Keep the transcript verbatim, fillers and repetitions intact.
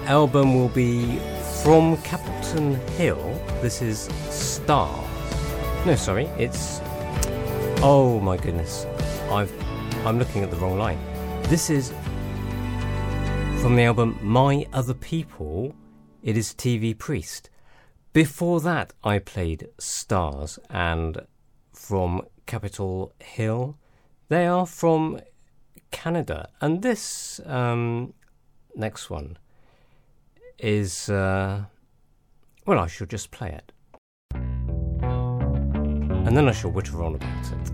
album will be from Capitol Hill. This is Stars. No, sorry, it's... Oh my goodness, I've, I'm looking at the wrong line. This is from the album My Other People. It is T V Priest. Before that, I played Stars, and from Capitol Hill. They are from Canada, and this um, next one is, uh, well, I shall just play it. And then I shall witter on about it.